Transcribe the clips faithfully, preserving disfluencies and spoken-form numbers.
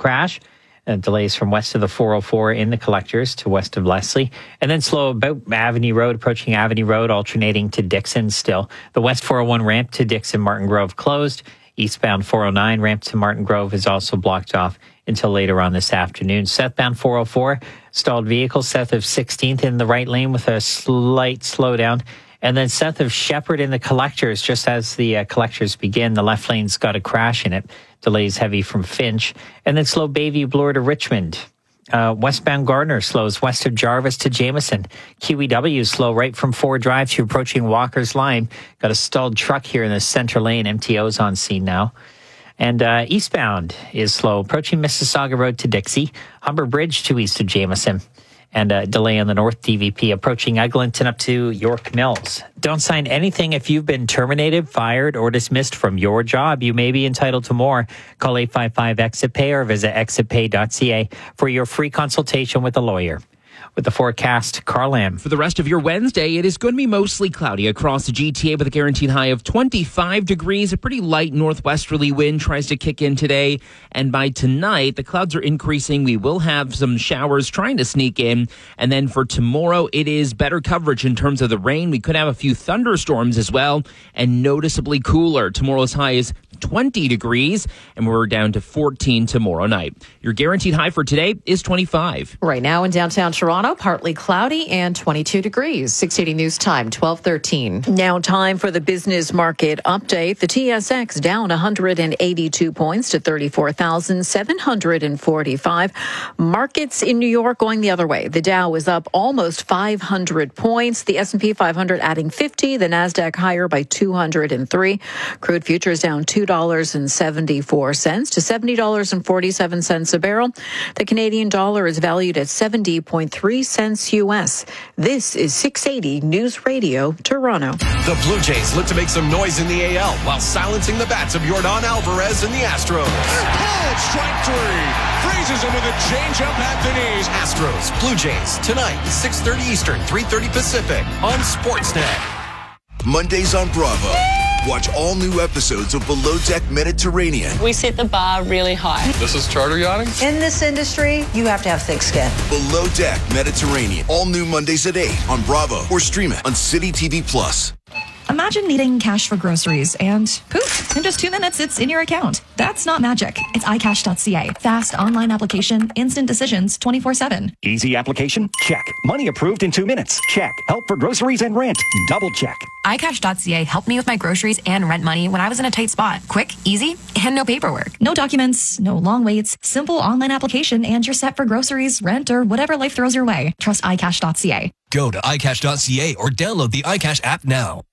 crash. Uh, delays from west of the four oh four in the collectors to west of Leslie. And then slow about Avenue Road, approaching Avenue Road, alternating to Dixon still. The west four oh one ramp to Dixon Martin Grove closed. Eastbound four oh nine ramp to Martin Grove is also blocked off until later on this afternoon. Southbound four oh four, stalled vehicles south of sixteenth in the right lane with a slight slowdown. And then south of Shepherd in the collectors, just as the uh, collectors begin, the left lane's got a crash in it. Delays heavy from Finch. And then slow Bayview Bloor to Richmond. Uh, westbound Gardner slows west of Jarvis to Jameson. Q E W slow right from Ford Drive to approaching Walker's Line. Got a stalled truck here in the center lane. M T O's on scene now. And uh, eastbound is slow, approaching Mississauga Road to Dixie. Humber Bridge to east of Jameson. And a delay on the North D V P approaching Eglinton up to York Mills. Don't sign anything if you've been terminated, fired, or dismissed from your job. You may be entitled to more. Call eight five five exit pay or visit exit pay dot c a for your free consultation with a lawyer. With the forecast, Carl Lamb. For the rest of your Wednesday, it is going to be mostly cloudy across the G T A with a guaranteed high of twenty-five degrees. A pretty light northwesterly wind tries to kick in today. And by tonight, the clouds are increasing. We will have some showers trying to sneak in. And then for tomorrow, it is better coverage in terms of the rain. We could have a few thunderstorms as well, and noticeably cooler. Tomorrow's high is twenty degrees, and we're down to fourteen tomorrow night. Your guaranteed high for today is twenty-five. Right now in downtown Toronto, partly cloudy and twenty-two degrees. six eighty News Time, twelve thirteen. Now time for the business market update. The T S X down one hundred eighty-two points to thirty-four thousand seven hundred forty-five. Markets in New York going the other way. The Dow is up almost five hundred points. The S and P five hundred adding fifty. The Nasdaq higher by two hundred three. Crude futures down two dollars and seventy-four cents to seventy dollars and forty-seven cents a barrel. The Canadian dollar is valued at seventy point three cents U S. This is six eighty News Radio, Toronto. The Blue Jays look to make some noise in the A L while silencing the bats of Yordan Alvarez and the Astros. Pulled, strike three. Freezes him with a changeup at the knees. Astros, Blue Jays, tonight, six thirty Eastern, three thirty Pacific on Sportsnet. Mondays on Bravo. Watch all new episodes of Below Deck Mediterranean. We set the bar really high. This is charter yachting? In this industry, you have to have thick skin. Below Deck Mediterranean. All new Mondays at eight on Bravo or stream it on City T V Plus. Imagine needing cash for groceries and poof, in just two minutes, it's in your account. That's not magic. It's i cash dot c a. Fast online application, instant decisions, twenty-four seven. Easy application? Check. Money approved in two minutes? Check. Help for groceries and rent? Double check. i cash dot c a helped me with my groceries and rent money when I was in a tight spot. Quick, easy, and no paperwork. No documents, no long waits, simple online application, and you're set for groceries, rent, or whatever life throws your way. Trust i cash dot c a. Go to i cash dot c a or download the iCash app now.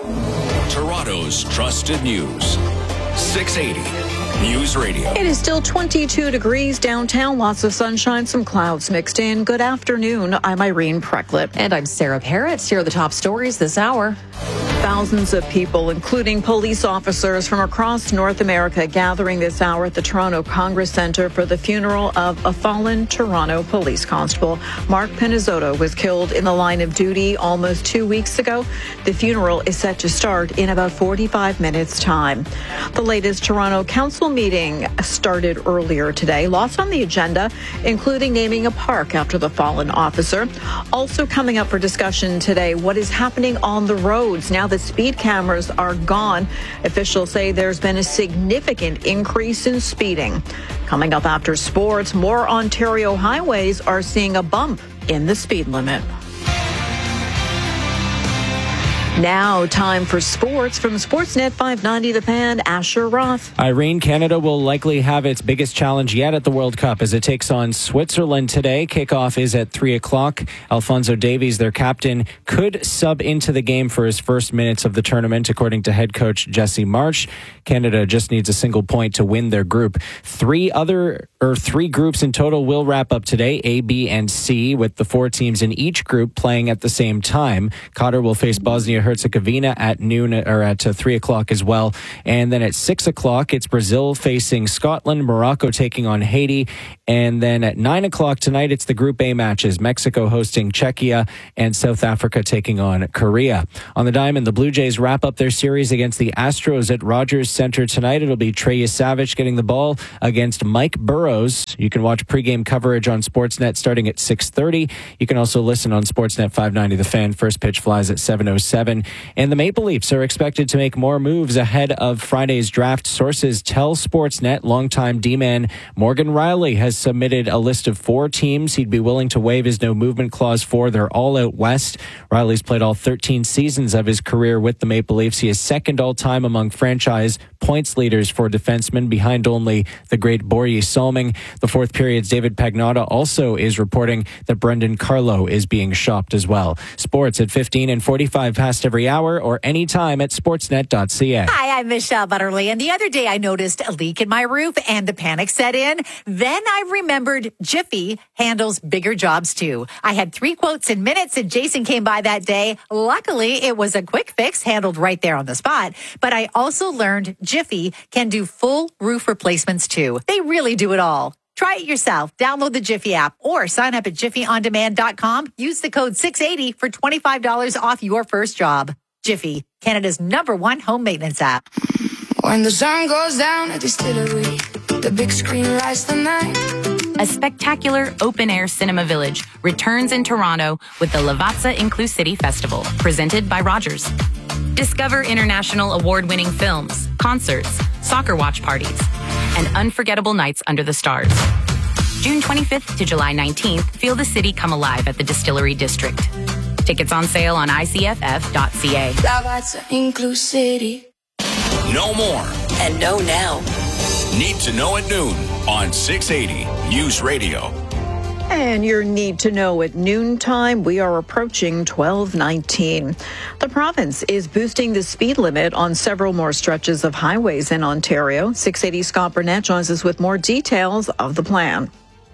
Toronto's trusted news. six eighty News Radio. It is still twenty-two degrees downtown. Lots of sunshine, some clouds mixed in. Good afternoon. I'm Irene Precklett. And I'm Sarah Parrott. Here are the top stories this hour. Thousands of people, including police officers from across North America, gathering this hour at the Toronto Congress Centre for the funeral of a fallen Toronto police constable. Mark Pinizzotto was killed in the line of duty almost two weeks ago. The funeral is set to start in about forty-five minutes' time. The latest Toronto Council meeting started earlier today. Lots on the agenda, including naming a park after the fallen officer. Also coming up for discussion today, what is happening on the roads now that speed cameras are gone. Officials say there's been a significant increase in speeding. Coming up after sports, more Ontario highways are seeing a bump in the speed limit. Now, time for sports from Sportsnet five ninety The Fan, Asher Roth. Irene, Canada will likely have its biggest challenge yet at the World Cup as it takes on Switzerland today. Kickoff is at three o'clock. Alphonso Davies, their captain, could sub into the game for his first minutes of the tournament, according to head coach Jesse Marsh. Canada just needs a single point to win their group. Three other, or three groups in total will wrap up today, A, B, and C, with the four teams in each group playing at the same time. Qatar will face Bosnia Herzegovina at noon or at uh, three o'clock as well. And then at six o'clock, it's Brazil facing Scotland, Morocco taking on Haiti. And then at nine o'clock tonight, it's the Group A matches, Mexico hosting Czechia and South Africa taking on Korea. On the diamond, the Blue Jays wrap up their series against the Astros at Rogers Center tonight. It'll be Trey Savage getting the ball against Mike Burrows. Toros. You can watch pregame coverage on Sportsnet starting at six thirty. You can also listen on Sportsnet five ninety The Fan. First pitch flies at seven oh seven. And the Maple Leafs are expected to make more moves ahead of Friday's draft. Sources tell Sportsnet longtime D-man Morgan Riley has submitted a list of four teams he'd be willing to waive his no-movement clause for. They're all out west. Riley's played all thirteen seasons of his career with the Maple Leafs. He is second all-time among franchise points leaders for defensemen, behind only the great Borje Salming. The fourth period's David Pagnotta also is reporting that Brendan Carlo is being shopped as well. Sports at fifteen and forty-five past every hour or anytime at sportsnet dot c a. Hi, I'm Michelle Butterly, and the other day I noticed a leak in my roof and the panic set in. Then I remembered Jiffy handles bigger jobs too. I had three quotes in minutes and Jason came by that day. Luckily, it was a quick fix handled right there on the spot. But I also learned Jiffy can do full roof replacements too. They really do it all. Try it yourself. Download the Jiffy app or sign up at jiffy on demand dot com. Use the code six eighty for twenty-five dollars off your first job. Jiffy, Canada's number one home maintenance app. When the sun goes down at Distillery, the big screen lights the night. A spectacular open-air cinema village returns in Toronto with the Lavazza Inclusivity Festival, presented by Rogers. Discover international award-winning films, concerts, soccer watch parties, and unforgettable nights under the stars. June twenty-fifth to July nineteenth, feel the city come alive at the Distillery District. Tickets on sale on I C F F dot C A. Lavazza Inclusivity. No more. And no now. Need to know at noon on six eighty News Radio. And your need to know at noontime, we are approaching twelve nineteen. The province is boosting the speed limit on several more stretches of highways in Ontario. six eighty Scott Burnett joins us with more details of the plan.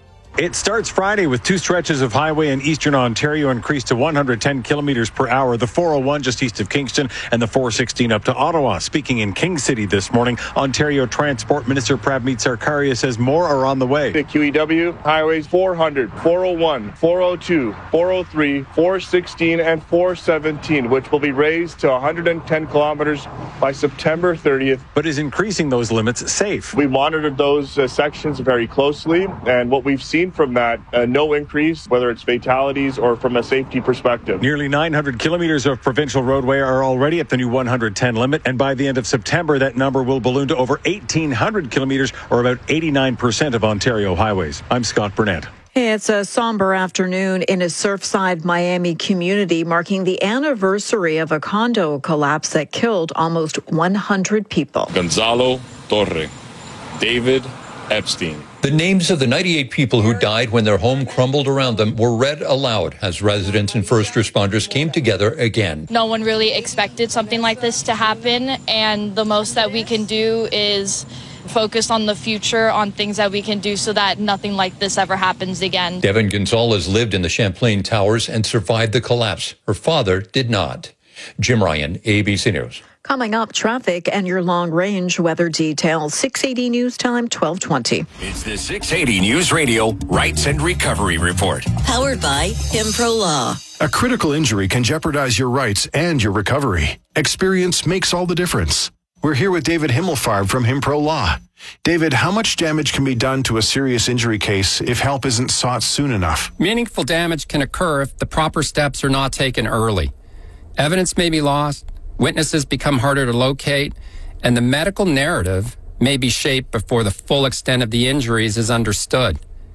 It starts Friday with two stretches of highway in eastern Ontario increased to one hundred ten kilometers per hour. The four oh one just east of Kingston and the four sixteen up to Ottawa. Speaking in King City this morning, Ontario Transport Minister Prabmeet Sarkaria says more are on the way. The Q E W highways four hundred, four oh one, four oh two, four oh three, four sixteen, and four seventeen, which will be raised to one hundred ten kilometers by September thirtieth. But is increasing those limits safe? We monitored those uh, sections very closely, and what we've seen from that, uh, no increase, whether it's fatalities or from a safety perspective. Nearly nine hundred kilometers of provincial roadway are already at the new one hundred ten limit, and by the end of September, that number will balloon to over eighteen hundred kilometers, or about eighty-nine percent of Ontario highways. I'm Scott Burnett. It's a somber afternoon in a Surfside, Miami community, marking the anniversary of a condo collapse that killed almost one hundred people. Gonzalo Torre, David Epstein. The names of the ninety-eight people who died when their home crumbled around them were read aloud as residents and first responders came together again. No one really expected something like this to happen, and the most that we can do is focus on the future, on things that we can do so that nothing like this ever happens again. Devin Gonzalez lived in the Champlain Towers and survived the collapse. Her father did not. Jim Ryan, A B C News. Coming up, traffic and your long-range weather details. six eighty News Time, twelve twenty. It's the six eighty News Radio Rights and Recovery Report. Powered by Himpro Law. A critical injury can jeopardize your rights and your recovery. Experience makes all the difference. We're here with David Himmelfarb from Himpro Law. David, how much damage can be done to a serious injury case if help isn't sought soon enough? Meaningful damage can occur if the proper steps are not taken early. Evidence may be lost, witnesses become harder to locate, and the medical narrative may be shaped before the full extent of the injuries is understood.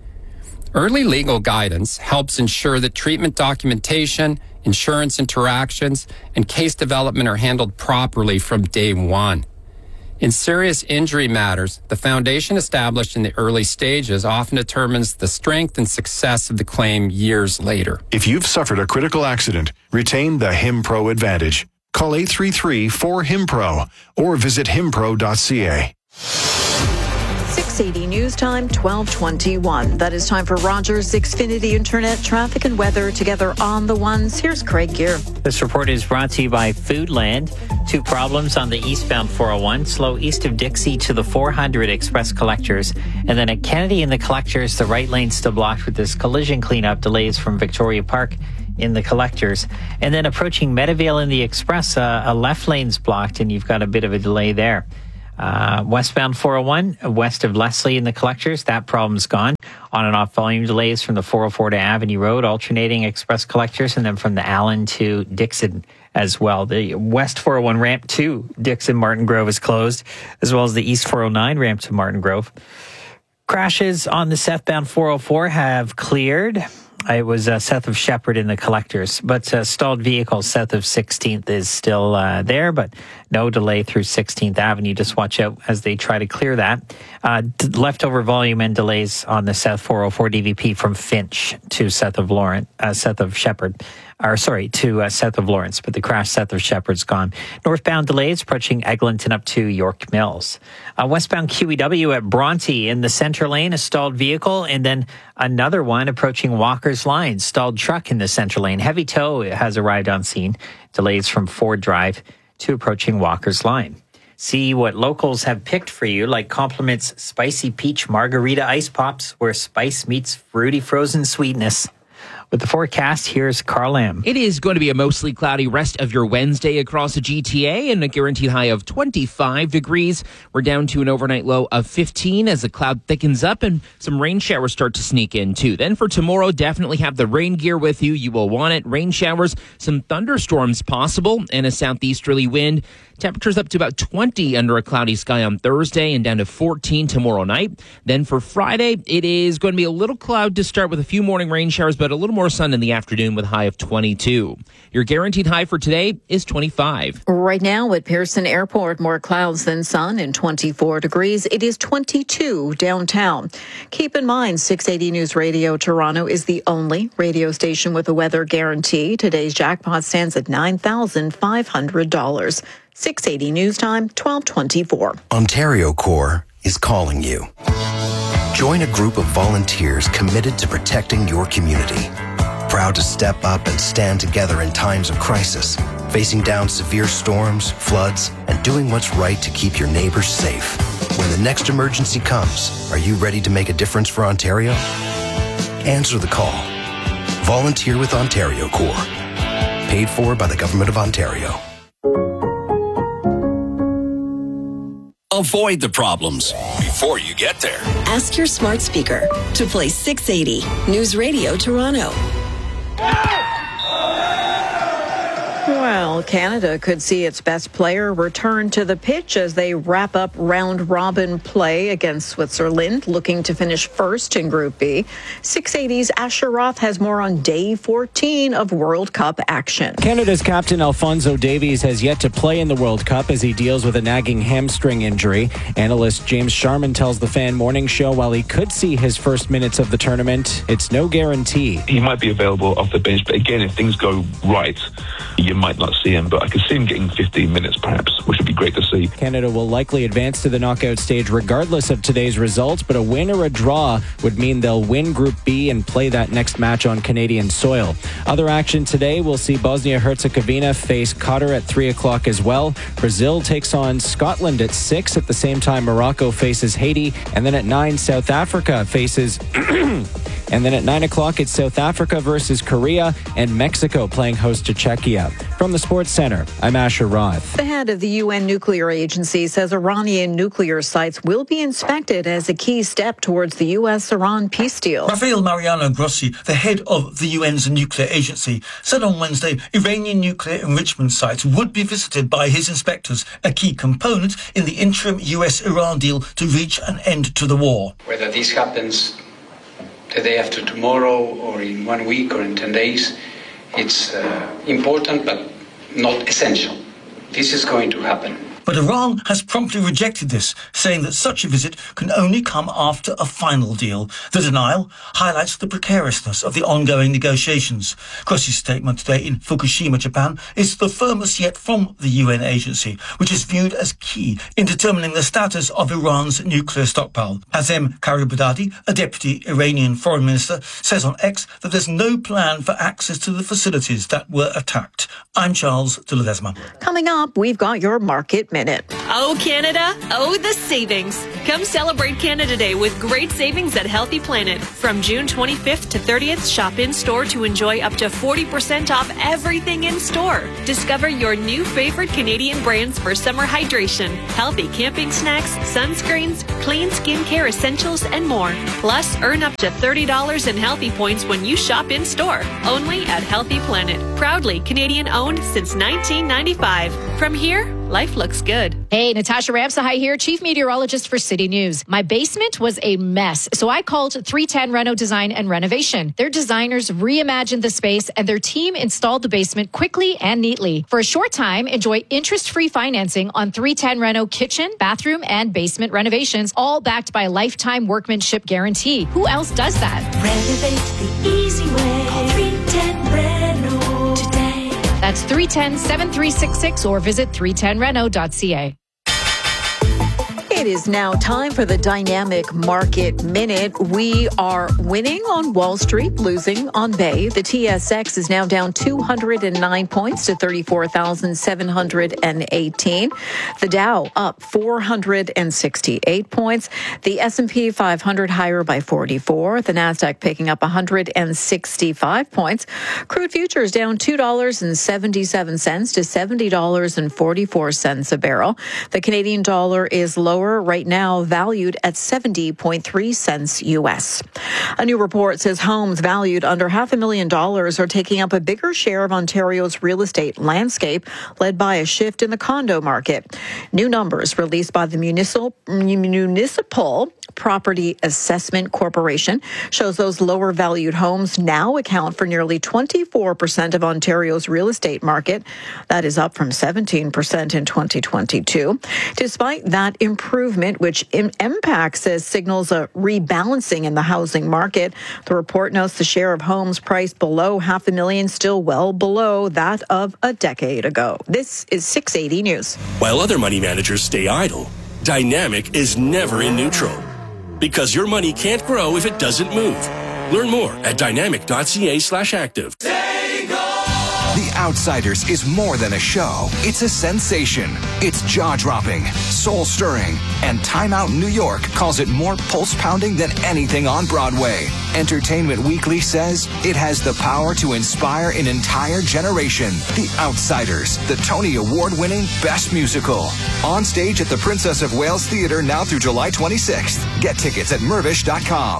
Early legal guidance helps ensure that treatment documentation, insurance interactions, and case development are handled properly from day one. In serious injury matters, the foundation established in the early stages often determines the strength and success of the claim years later. If you've suffered a critical accident, retain the Himpro Advantage. Call eight three three, four, H I M P R O or visit himpro dot c a. six eighty News Time, twelve twenty-one. That is time for Rogers Xfinity Internet traffic and weather together on the ones. Here's Craig Gear. This report is brought to you by Foodland. Two problems on the eastbound four oh one, slow east of Dixie to the four hundred express collectors. And then at Kennedy and the collectors, the right lane still blocked with this collision cleanup, delays from Victoria Park in the collectors. And then approaching Meadowvale in the express, uh, a left lane's blocked and you've got a bit of a delay there. Uh, westbound four oh one, west of Leslie in the collectors, that problem's gone. On and off volume delays from the four oh four to Avenue Road, alternating express collectors, and then from the Allen to Dixon as well. The west four oh one ramp to Dixon Martin Grove is closed, as well as the east four oh nine ramp to Martin Grove. Crashes on the southbound four oh four have cleared. It was uh, south of Shepherd in the collectors, but uh, stalled vehicles south of sixteenth is still uh, there, but no delay through sixteenth Avenue. Just watch out as they try to clear that. Uh, d- leftover volume and delays on the south four oh four D V P from Finch to south of Lawrence, uh, south of Shepherd. Or sorry, to uh, south of Lawrence, but the crash south of Shepherd's gone. Northbound delays approaching Eglinton up to York Mills. Uh, westbound Q E W at Bronte in the center lane, a stalled vehicle, and then another one approaching Walker's Line, stalled truck in the center lane. Heavy tow has arrived on scene. Delays from Ford Drive to approaching Walker's Line. See what locals have picked for you, like Compliments Spicy Peach Margarita Ice Pops, where spice meets fruity frozen sweetness. With the forecast, here's Carl Lamb. It is going to be a mostly cloudy rest of your Wednesday across the G T A and a guaranteed high of twenty-five degrees. We're down to an overnight low of fifteen as the cloud thickens up and some rain showers start to sneak in too. Then for tomorrow, definitely have the rain gear with you. You will want it. Rain showers, some thunderstorms possible, and a southeasterly wind. Temperatures up to about twenty under a cloudy sky on Thursday and down to fourteen tomorrow night. Then for Friday, it is going to be a little cloud to start with a few morning rain showers, but a little more sun in the afternoon with a high of twenty-two. Your guaranteed high for today is twenty-five. Right now at Pearson Airport, more clouds than sun and twenty-four degrees. It is twenty-two downtown. Keep in mind, six eighty News Radio Toronto is the only radio station with a weather guarantee. Today's jackpot stands at nine thousand five hundred dollars. six eighty News Time, twelve twenty-four. Ontario Corps is calling you. Join a group of volunteers committed to protecting your community. Proud to step up and stand together in times of crisis, facing down severe storms, floods, and doing what's right to keep your neighbors safe. When the next emergency comes, are you ready to make a difference for Ontario? Answer the call. Volunteer with Ontario Corps. Paid for by the Government of Ontario. Avoid the problems before you get there. Ask your smart speaker to play six eighty News Radio Toronto. Well, Canada could see its best player return to the pitch as they wrap up round-robin play against Switzerland, looking to finish first in Group B. six eighty's Asher Roth has more on day fourteen of World Cup action. Canada's captain Alphonso Davies has yet to play in the World Cup as he deals with a nagging hamstring injury. Analyst James Sharman tells the Fan Morning Show while he could see his first minutes of the tournament, it's no guarantee. He might be available off the bench, but again, if things go right, you might not see him, but I could see him getting fifteen minutes perhaps, which would be great to see. Canada will likely advance to the knockout stage regardless of today's results, but a win or a draw would mean they'll win Group B and play that next match on Canadian soil. Other action today, we'll see Bosnia-Herzegovina face Qatar at three o'clock as well. Brazil takes on Scotland at six. At the same time, Morocco faces Haiti, and then at nine, South Africa faces... And then at nine o'clock, it's South Africa versus Korea and Mexico playing host to Czechia. From the Sports Center, I'm Asher Roth. The head of the U N Nuclear Agency says Iranian nuclear sites will be inspected as a key step towards the U S Iran peace deal. Rafael Mariano Grossi, the head of the U N's nuclear agency, said on Wednesday Iranian nuclear enrichment sites would be visited by his inspectors, a key component in the interim U S-Iran deal to reach an end to the war. Whether this happens the day after tomorrow or in one week or in ten days, it's uh, important but not essential. This is going to happen. But Iran has promptly rejected this, saying that such a visit can only come after a final deal. The denial highlights the precariousness of the ongoing negotiations. Grossi's statement today in Fukushima, Japan, is the firmest yet from the U N agency, which is viewed as key in determining the status of Iran's nuclear stockpile. Hazem Karibadadi, a deputy Iranian foreign minister, says on X that there's no plan for access to the facilities that were attacked. I'm Charles de Ledesma. Coming up, we've got your market Minute. Oh, Canada. Oh, the savings. Come celebrate Canada Day with great savings at Healthy Planet. From June twenty-fifth to thirtieth, shop in-store to enjoy up to forty percent off everything in store. Discover your new favorite Canadian brands for summer hydration, healthy camping snacks, sunscreens, clean skincare essentials, and more. Plus, earn up to thirty dollars in Healthy Points when you shop in-store. Only at Healthy Planet. Proudly Canadian-owned since nineteen ninety-five. From here, life looks good. Hey, Natasha Ramsahai here, Chief Meteorologist for City News. My basement was a mess, so I called three ten Reno Design and Renovation. Their designers reimagined the space, and their team installed the basement quickly and neatly. For a short time, enjoy interest-free financing on three ten Reno kitchen, bathroom, and basement renovations, all backed by a lifetime workmanship guarantee. Who else does that? Renovate the easy way. Call three ten Reno today. That's three one zero, seven three six six or visit three ten reno dot c a. It is now time for the Dynamic Market Minute. We are winning on Wall Street, losing on Bay. The T S X is now down two hundred nine points to thirty-four thousand seven hundred eighteen. The Dow up four hundred sixty-eight points. The S and P five hundred higher by forty-four. The Nasdaq picking up one hundred sixty-five points. Crude futures down two dollars and seventy-seven cents to seventy dollars and forty-four cents a barrel. The Canadian dollar is lower right now, valued at seventy point three cents U S. A new report says homes valued under half a million dollars are taking up a bigger share of Ontario's real estate landscape, led by a shift in the condo market. New numbers released by the Municipal, Municipal Property Assessment Corporation shows those lower valued homes now account for nearly twenty-four percent of Ontario's real estate market. That is up from seventeen percent in twenty twenty-two. Despite that improvement, which M P A C says signals a rebalancing in the housing market, the report notes the share of homes priced below half a million still well below that of a decade ago. This is six eighty News. While other money managers stay idle, Dynamic is never in neutral. Because your money can't grow if it doesn't move. Learn more at dynamic.ca slash active. The Outsiders is more than a show. It's a sensation. It's jaw-dropping, soul-stirring, and Time Out New York calls it more pulse-pounding than anything on Broadway. Entertainment Weekly says it has the power to inspire an entire generation. The Outsiders, the Tony Award-winning Best Musical. On stage at the Princess of Wales Theatre now through July twenty-sixth. Get tickets at mervish dot com.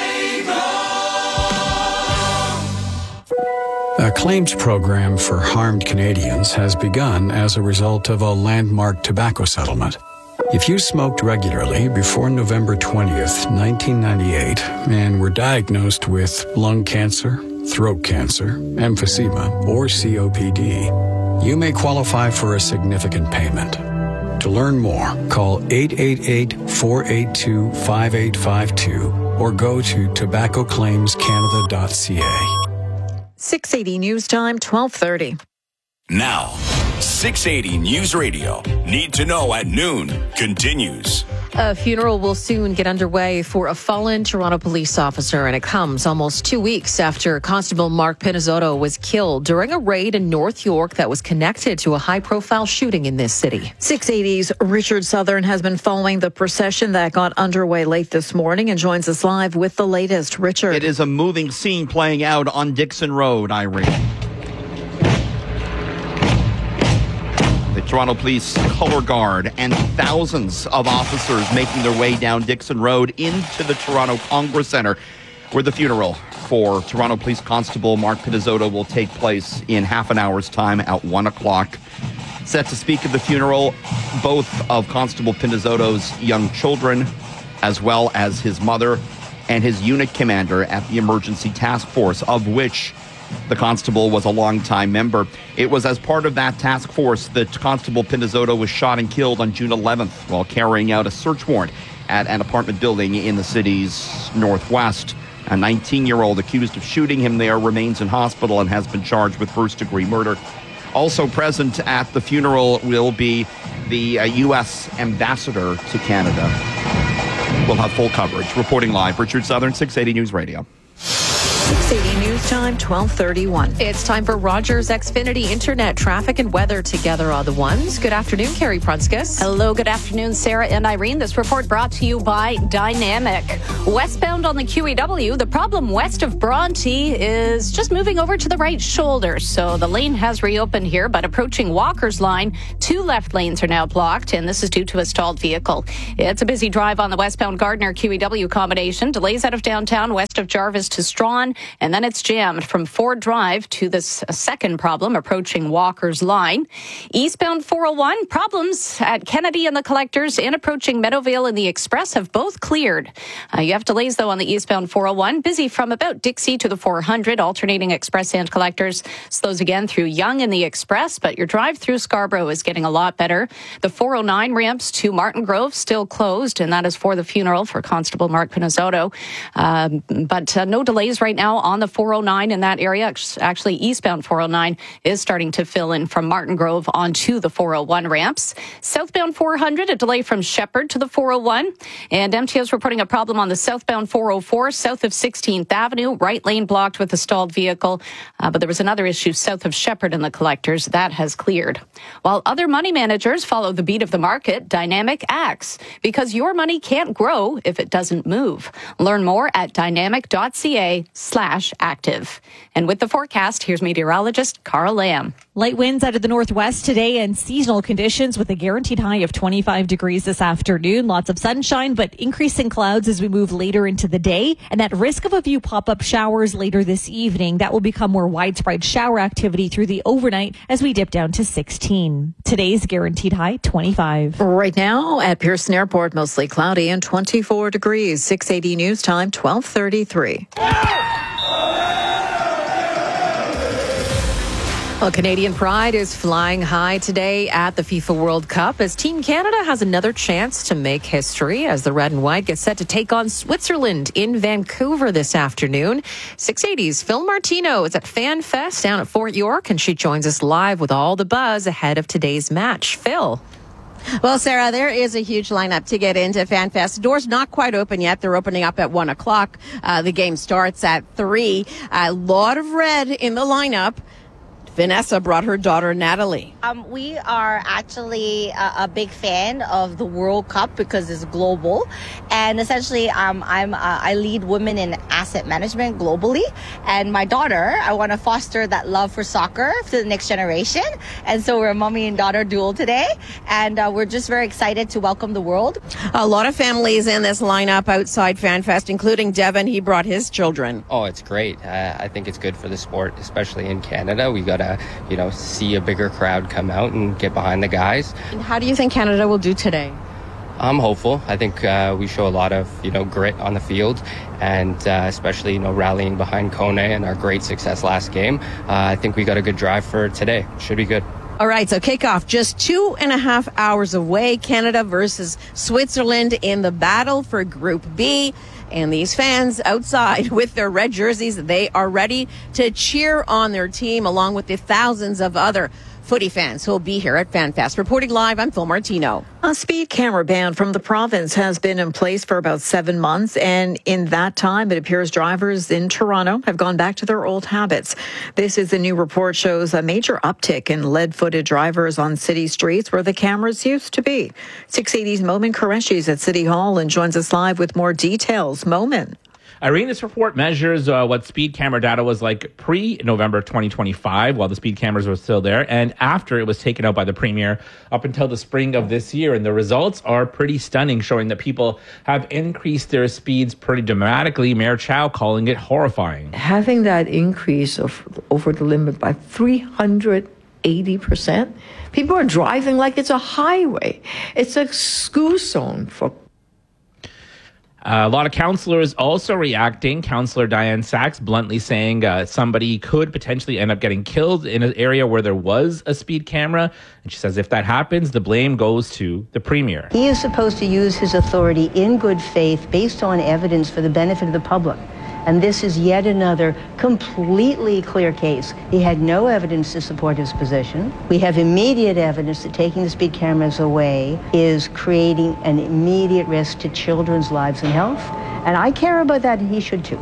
A claims program for harmed Canadians has begun as a result of a landmark tobacco settlement. If you smoked regularly before November twentieth, nineteen ninety-eight, and were diagnosed with lung cancer, throat cancer, emphysema, or C O P D, you may qualify for a significant payment. To learn more, call eight eight eight, four eight two, five eight five two or go to tobacco claims canada dot c a. six eighty News Time, twelve thirty. Now, six eighty News Radio. Need to know at noon continues. A funeral will soon get underway for a fallen Toronto police officer, and it comes almost two weeks after Constable Mark Pinizzotto was killed during a raid in North York that was connected to a high-profile shooting in this city. six eighty's Richard Southern has been following the procession that got underway late this morning and joins us live with the latest. Richard. It is a moving scene playing out on Dixon Road, Irene. Toronto Police Color Guard and thousands of officers making their way down Dixon Road into the Toronto Congress Centre, where the funeral for Toronto Police Constable Mark Pinizzotto will take place in half an hour's time at one o'clock. Set to speak at the funeral, both of Constable Pinizzotto's young children, as well as his mother and his unit commander at the Emergency Task Force, of which the constable was a longtime member. It was as part of that task force that Constable Pinizzotto was shot and killed on June eleventh while carrying out a search warrant at an apartment building in the city's northwest. A nineteen-year-old accused of shooting him there remains in hospital and has been charged with first-degree murder. Also present at the funeral will be the uh, U S ambassador to Canada. We'll have full coverage. Reporting live, Richard Southern, six eighty News Radio. six eighty News News Time, twelve thirty-one. It's time for Rogers Xfinity Internet traffic and weather together on the ones. Good afternoon, Carrie Prunskis. Hello, good afternoon, Sarah and Irene. This report brought to you by Dynamic. Westbound on the Q E W, the problem west of Bronte is just moving over to the right shoulder. So the lane has reopened here, but approaching Walker's line, two left lanes are now blocked, and this is due to a stalled vehicle. It's a busy drive on the westbound Gardner Q E W combination. Delays out of downtown west of Jarvis to Strawn, and then it's jammed from Ford Drive to this second problem approaching Walker's line. Eastbound four oh one, problems at Kennedy and the Collectors and approaching Meadowvale and the Express have both cleared. Uh, you have delays, though, on the eastbound four oh one. Busy from about Dixie to the four hundred, alternating Express and Collectors. Slows again through Yonge and the Express, but your drive through Scarborough is getting a lot better. The four oh nine ramps to Martin Grove still closed, and that is for the funeral for Constable Mark Pinizzotto. Um, but uh, no delays right now on the four oh nine in that area. Actually, eastbound four oh nine is starting to fill in from Martin Grove onto the four oh one ramps. Southbound four hundred, a delay from Shepherd to the four oh one. And M T O's reporting a problem on the southbound four oh four, south of sixteenth Avenue. Right lane blocked with a stalled vehicle. Uh, but there was another issue south of Shepherd and the Collectors. That has cleared. While other money managers follow the beat of the market, Dynamic acts because your money can't grow if it doesn't move. Learn more at dynamic.ca slash active. And with the forecast, here's meteorologist Carl Lamb. Light winds out of the northwest today and seasonal conditions with a guaranteed high of twenty-five degrees this afternoon. Lots of sunshine, but increasing clouds as we move later into the day. And that risk of a few pop-up showers later this evening. That will become more widespread shower activity through the overnight as we dip down to sixteen. Today's guaranteed high, twenty-five. Right now at Pearson Airport, mostly cloudy and twenty-four degrees. six eighty News Time, twelve thirty-three. Well, Canadian pride is flying high today at the FIFA World Cup as Team Canada has another chance to make history as the red and white get set to take on Switzerland in Vancouver this afternoon. six eighty's Phil Martino is at FanFest down at Fort York, and she joins us live with all the buzz ahead of today's match. Phil. Well, Sarah, there is a huge lineup to get into FanFest. Doors not quite open yet. They're opening up at one o'clock. Uh, the game starts at three. A lot of red in the lineup. Vanessa brought her daughter, Natalie. Um, we are actually a, a big fan of the World Cup because it's global. And essentially, um, I'm uh, I lead women in asset management globally. And my daughter, I want to foster that love for soccer to the next generation. And so we're a mommy and daughter duel today. And uh, we're just very excited to welcome the world. A lot of families in this lineup outside FanFest, including Devin. He brought his children. Oh, it's great. Uh, I think it's good for the sport, especially in Canada. We got to Uh, you know, see a bigger crowd come out and get behind the guys. And how do you think Canada will do today? I'm hopeful. I think uh, we show a lot of, you know, grit on the field, and uh, especially, you know, rallying behind Kone and our great success last game. Uh, I think we got a good drive for today. Should be good. All right, so kickoff just two and a half hours away. Canada versus Switzerland in the battle for Group B. And these fans outside with their red jerseys, they are ready to cheer on their team along with the thousands of other footy fans who will be here at FanFest. Reporting live, I'm Phil Martino. A speed camera ban from the province has been in place for about seven months. And in that time, it appears drivers in Toronto have gone back to their old habits. This is a new report shows a major uptick in lead-footed drivers on city streets where the cameras used to be. six eighty's Momin Qureshi is at City Hall and joins us live with more details. Momin. Irene, this report measures uh, what speed camera data was like pre-November twenty twenty-five, while the speed cameras were still there, and after it was taken out by the Premier up until the spring of this year. And the results are pretty stunning, showing that people have increased their speeds pretty dramatically. Mayor Chow calling it horrifying. Having that increase of over the limit by three hundred eighty percent, people are driving like it's a highway. It's a school zone for Uh, a lot of councillors also reacting. Councillor Diane Sachs bluntly saying uh, somebody could potentially end up getting killed in an area where there was a speed camera. And she says if that happens, the blame goes to the Premier. He is supposed to use his authority in good faith based on evidence for the benefit of the public. And this is yet another completely clear case. He had no evidence to support his position. We have immediate evidence that taking the speed cameras away is creating an immediate risk to children's lives and health. And I care about that, and he should too.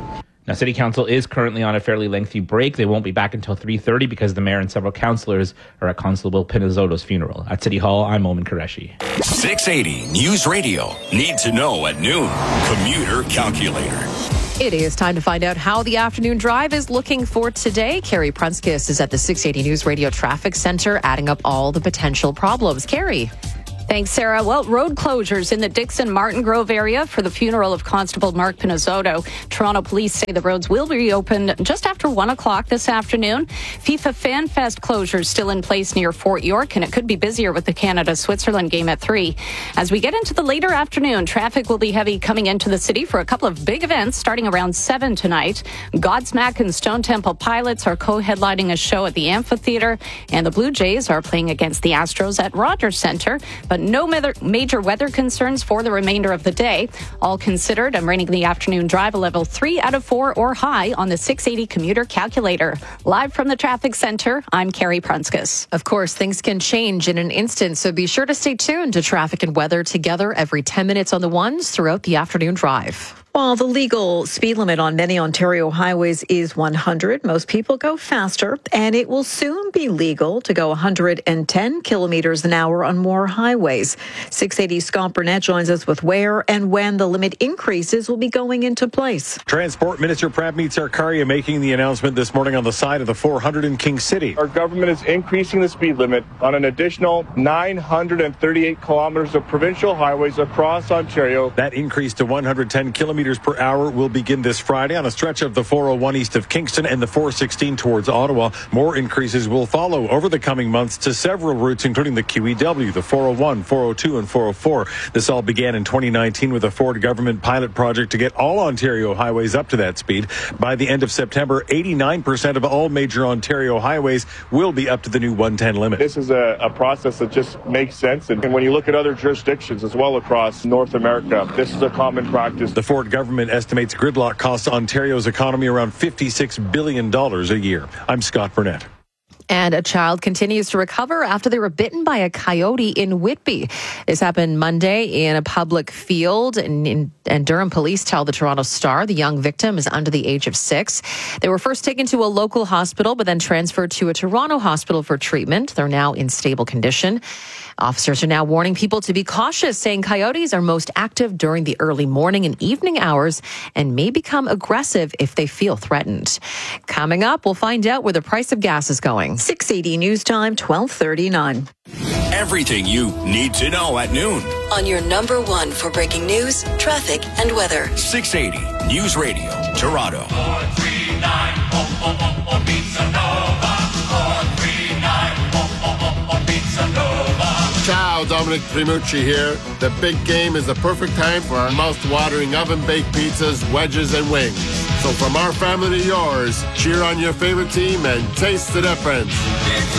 Now, City Council is currently on a fairly lengthy break. They won't be back until three thirty because the mayor and several councillors are at Constable Pinizotto's funeral. At City Hall, I'm Omen Qureshi. six eighty News Radio. Need to know at noon. Commuter Calculator. It is time to find out how the afternoon drive is looking for today. Carrie Prunskis is at the six eighty News Radio Traffic Center, adding up all the potential problems. Carrie. Thanks, Sarah. Well, road closures in the Dixon-Martin Grove area for the funeral of Constable Mark Pinizotto. Toronto police say the roads will be reopened just after one o'clock this afternoon. FIFA Fan Fest closures still in place near Fort York, and it could be busier with the Canada-Switzerland game at three. As we get into the later afternoon, traffic will be heavy coming into the city for a couple of big events starting around seven tonight. Godsmack and Stone Temple Pilots are co-headlining a show at the amphitheater, and the Blue Jays are playing against the Astros at Rogers Centre. But no major weather concerns for the remainder of the day. All considered, I'm rating the afternoon drive a level three out of four or high on the six eighty commuter calculator. Live from the traffic center, I'm Carrie Prunskis. Of course, things can change in an instant, so be sure to stay tuned to traffic and weather together every ten minutes on the ones throughout the afternoon drive. While the legal speed limit on many Ontario highways is one hundred, most people go faster, and it will soon be legal to go one hundred ten kilometers an hour on more highways. six eighty Scott Burnett joins us with where and when the limit increases will be going into place. Transport Minister Pramit Sarkaria making the announcement this morning on the side of the four hundred in King City. Our government is increasing the speed limit on an additional nine hundred thirty-eight kilometers of provincial highways across Ontario. That increase to one hundred ten kilometers per hour will begin this Friday on a stretch of the four oh one east of Kingston and the four sixteen towards Ottawa. More increases will follow over the coming months to several routes, including the Q E W, the four oh one, four oh two, and four oh four. This all began in twenty nineteen with a Ford government pilot project to get all Ontario highways up to that speed. By the end of September, eighty-nine percent of all major Ontario highways will be up to the new one ten limit. This is a, a process that just makes sense. And when you look at other jurisdictions as well across North America, this is a common practice. The Ford government estimates gridlock costs Ontario's economy around fifty-six billion dollars a year. I'm Scott Burnett. And a child continues to recover after they were bitten by a coyote in Whitby. This happened Monday in a public field, and, in, and Durham police tell the Toronto Star the young victim is under the age of six. They were first taken to a local hospital, but then transferred to a Toronto hospital for treatment. They're now in stable condition. Officers are now warning people to be cautious, saying coyotes are most active during the early morning and evening hours and may become aggressive if they feel threatened. Coming up, we'll find out where the price of gas is going. six eighty News Time, twelve thirty-nine. Everything you need to know at noon. On your number one for breaking news, traffic, and weather. six eighty News Radio, Toronto. four three nine, oh, oh, oh, oh, Pizza Nova. four three nine, oh, oh, oh, Pizza Nova. Ciao, Dominic Primucci here. The big game is the perfect time for our mouth-watering oven-baked pizzas, wedges, and wings. So from our family to yours, cheer on your favorite team and taste the difference. Pizza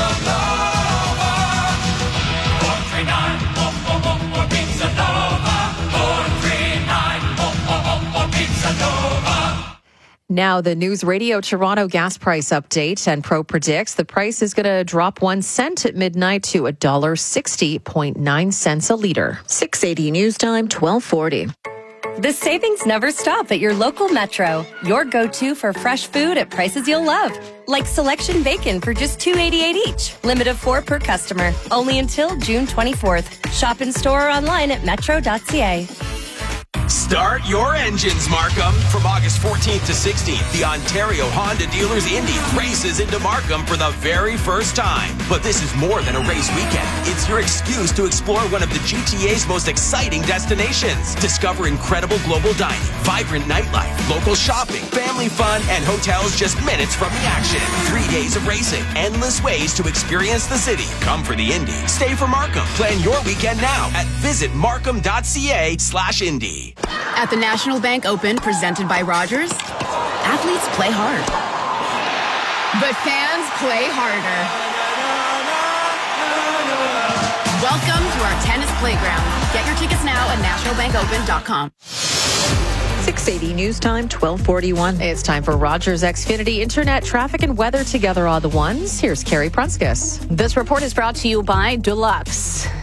Nova. four three nine, oh, oh, oh, oh, Pizza Nova. four three nine, oh, oh, oh, oh, Pizza Nova. Now, the News Radio Toronto gas price update, and Pro predicts the price is going to drop one cent at midnight to one dollar sixty point nine cents a litre. six eighty News Time, twelve forty. The savings never stop at your local Metro. Your go-to for fresh food at prices you'll love. Like selection bacon for just two dollars and eighty-eight cents each. Limit of four per customer. Only until June twenty-fourth. Shop in store or online at metro dot c a. Start your engines, Markham. From August fourteenth to sixteenth, the Ontario Honda Dealers Indy races into Markham for the very first time. But this is more than a race weekend. It's your excuse to explore one of the G T A's most exciting destinations. Discover incredible global dining, vibrant nightlife, local shopping, family fun, and hotels just minutes from the action. Three days of racing, endless ways to experience the city. Come for the Indy. Stay for Markham. Plan your weekend now at visit markham dot c a slash Indy. At the National Bank Open, presented by Rogers, athletes play hard. But fans play harder. Welcome to our tennis playground. Get your tickets now at national bank open dot com. six eighty News Time, twelve forty-one. It's time for Rogers Xfinity Internet traffic and weather together all the ones. Here's Carrie Prunskis. This report is brought to you by Deluxe.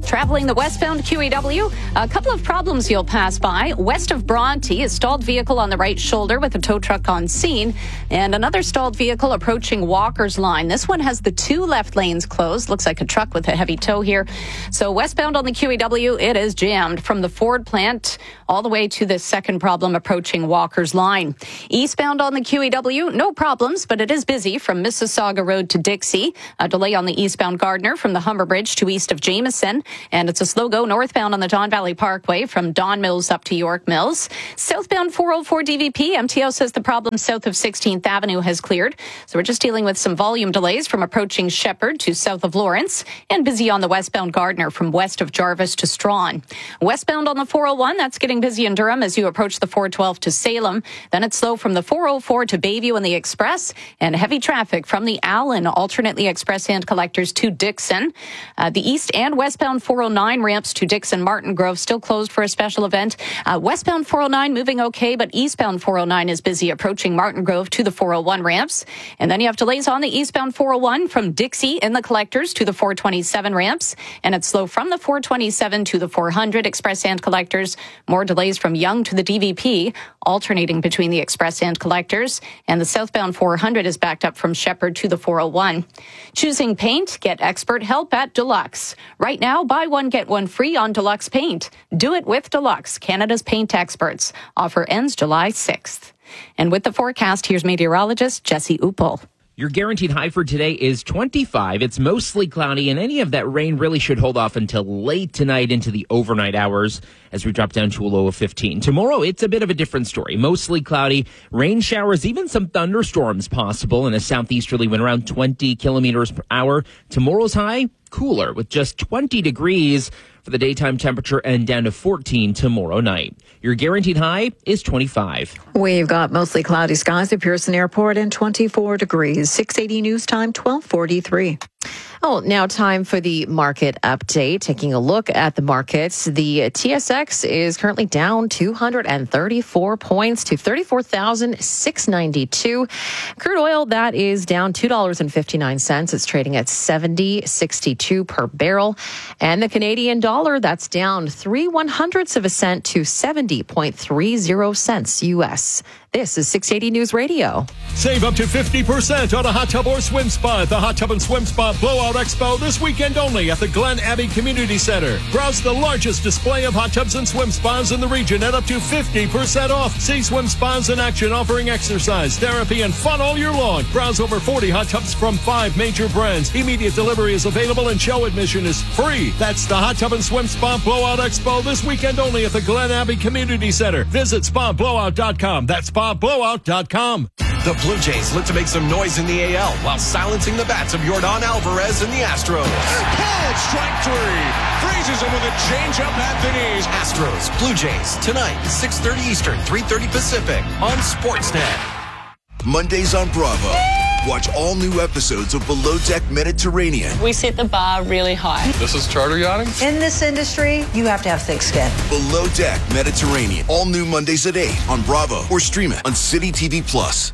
Traveling the westbound Q E W, a couple of problems you'll pass by. West of Bronte, a stalled vehicle on the right shoulder with a tow truck on scene, and another stalled vehicle approaching Walker's Line. This one has the two left lanes closed. Looks like a truck with a heavy tow here. So westbound on the Q E W, it is jammed from the Ford plant all the way to the second problem approaching Walker's Line. Eastbound on the Q E W, no problems, but it is busy from Mississauga Road to Dixie. A delay on the eastbound Gardner from the Humber Bridge to east of Jameson. And it's a slow go northbound on the Don Valley Parkway from Don Mills up to York Mills. Southbound four oh four D V P, M T O says the problem south of sixteenth Avenue has cleared. So we're just dealing with some volume delays from approaching Shepherd to south of Lawrence, and busy on the westbound Gardner from west of Jarvis to Strawn. Westbound on the four oh one, that's getting busy in Durham as you approach the four twelve to Salem. Then it's slow from the four oh four to Bayview and the Express, and heavy traffic from the Allen alternately express hand collectors to Dixon. Uh, the east and westbound four oh nine ramps to Dixon Martin Grove still closed for a special event. Uh, westbound four oh nine moving okay, but eastbound four oh nine is busy approaching Martin Grove to the four oh one ramps. And then you have delays on the eastbound four oh one from Dixie in the collectors to the four twenty-seven ramps. And it's slow from the four twenty-seven to the four hundred express and collectors. More delays from Young to the D V P, alternating between the express and collectors. And the southbound four hundred is backed up from Shepherd to the four oh one. Choosing paint? Get expert help at Deluxe. Right now, buy one, get one free on Deluxe Paint. Do it with Deluxe, Canada's paint experts. Offer ends July sixth. And with the forecast, here's meteorologist Jesse Uppel. Your guaranteed high for today is twenty-five. It's mostly cloudy, and any of that rain really should hold off until late tonight into the overnight hours as we drop down to a low of fifteen. Tomorrow, it's a bit of a different story. Mostly cloudy, rain showers, even some thunderstorms possible, and a southeasterly wind around twenty kilometers per hour. Tomorrow's high, cooler with just twenty degrees for the daytime temperature and down to fourteen tomorrow night. Your guaranteed high is twenty-five. We've got mostly cloudy skies at Pearson Airport and twenty-four degrees. six eighty news time, twelve forty-three. Oh, now time for the market update. Taking a look at the markets, the T S X is currently down two hundred thirty-four points to thirty-four thousand six hundred ninety-two. Crude oil, that is down two dollars and fifty-nine cents. It's trading at seventy sixty-two per barrel. And the Canadian dollar, that's down three one hundredths of a cent to seventy point three zero cents U S. This is six eighty News Radio. Save up to fifty percent on a hot tub or swim spa at the Hot Tub and Swim Spa Blowout Expo this weekend only at the Glen Abbey Community Center. Browse the largest display of hot tubs and swim spas in the region at up to fifty percent off. See swim spas in action offering exercise, therapy, and fun all year long. Browse over forty hot tubs from five major brands. Immediate delivery is available and show admission is free. That's the Hot Tub and Swim Spa Blowout Expo this weekend only at the Glen Abbey Community Center. Visit spa blowout dot com. That's spa blowout dot com. The Blue Jays look to make some noise in the A L while silencing the bats of Yordan Alvarez and the Astros. Called strike three. Freezes him with a changeup at the knees. Astros, Blue Jays, tonight, six thirty Eastern, three thirty Pacific on Sportsnet. Mondays on Bravo. Watch all new episodes of Below Deck Mediterranean. We set the bar really high. This is charter yachting? In this industry, you have to have thick skin. Below Deck Mediterranean. All new Mondays at eight on Bravo or stream it on City T V Plus.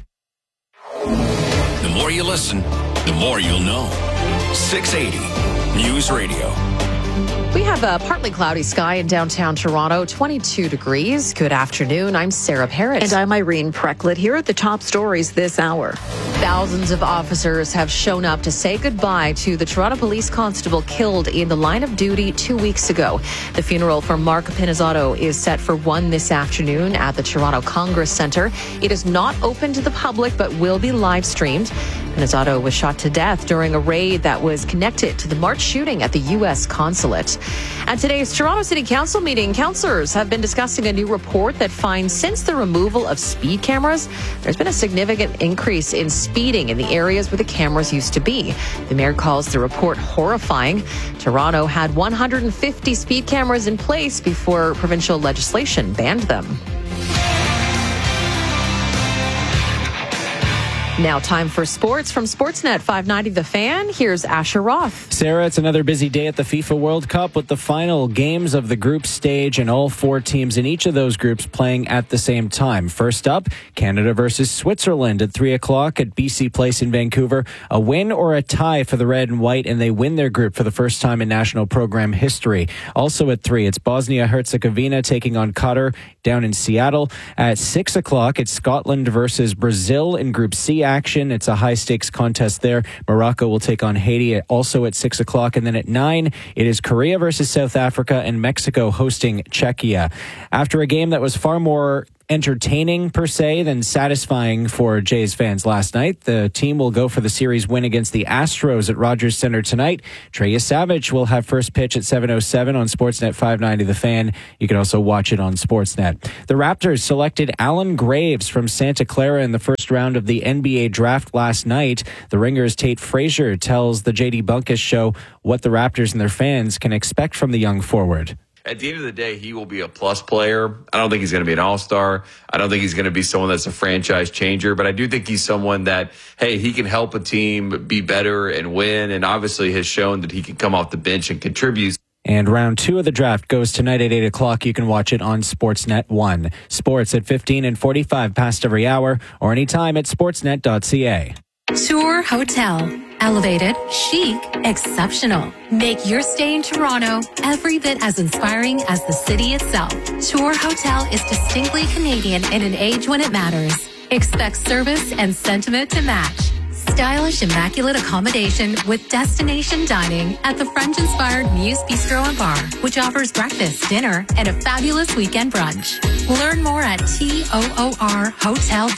The more you listen, the more you'll know. six eighty News Radio. We have a partly cloudy sky in downtown Toronto, twenty-two degrees. Good afternoon. I'm Sarah Parrott. And I'm Irene Precklett. Here are the top stories this hour. Thousands of officers have shown up to say goodbye to the Toronto police constable killed in the line of duty two weeks ago. The funeral for Mark Pinizzotto is set for one this afternoon at the Toronto Congress Centre. It is not open to the public, but will be live streamed. Pinizzotto was shot to death during a raid that was connected to the March shooting at the U S consulate. At today's Toronto City Council meeting, councillors have been discussing a new report that finds since the removal of speed cameras, there's been a significant increase in speeding in the areas where the cameras used to be. The mayor calls the report horrifying. Toronto had one hundred fifty speed cameras in place before provincial legislation banned them. Now time for sports from Sportsnet five ninety The Fan. Here's Asher Roth. Sarah, it's another busy day at the FIFA World Cup with the final games of the group stage and all four teams in each of those groups playing at the same time. First up, Canada versus Switzerland at three o'clock at B C Place in Vancouver. A win or a tie for the red and white, and they win their group for the first time in national program history. Also at three, it's Bosnia-Herzegovina taking on Qatar down in Seattle. At six o'clock, it's Scotland versus Brazil in Group C action. It's a high-stakes contest there. Morocco will take on Haiti also at six o'clock. And then at nine, it is Korea versus South Africa and Mexico hosting Czechia. After a game that was far more entertaining per se than satisfying for Jays fans last night, the team will go for the series win against the Astros at Rogers Center tonight. Trey Savage will have first pitch at seven oh seven on Sportsnet five ninety The Fan. You can also watch it on Sportsnet. The Raptors selected Alan Graves from Santa Clara in the first round of the N B A draft last night. The Ringer's Tate Frazier tells the J D Bunkus show what the Raptors and their fans can expect from the young forward. At the end of the day, he will be a plus player. I don't think he's going to be an all-star. I don't think he's going to be someone that's a franchise changer, but I do think he's someone that, hey, he can help a team be better and win, and obviously has shown that he can come off the bench and contribute. And round two of the draft goes tonight at eight o'clock. You can watch it on Sportsnet one. Sports at fifteen and forty-five past every hour, or anytime at sportsnet dot c a. Tour Hotel. Elevated, chic, exceptional. Make your stay in Toronto every bit as inspiring as the city itself. Tour Hotel is distinctly Canadian in an age when it matters. Expect service and sentiment to match. Stylish, immaculate accommodation with destination dining at the French-inspired Muse Bistro and Bar, which offers breakfast, dinner, and a fabulous weekend brunch. Learn more at toor hotel.